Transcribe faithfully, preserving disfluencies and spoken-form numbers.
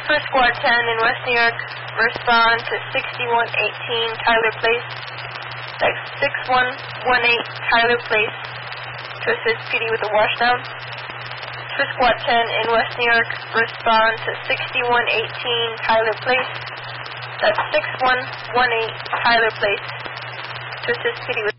First Squad ten in West New York, respond to sixty-one eighteen Tyler Place. That's six one one eight Tyler Place to assist P D with the washdown. First Squad ten in West New York, respond to sixty-one eighteen Tyler Place. That's six one one eight Tyler Place to assist P D with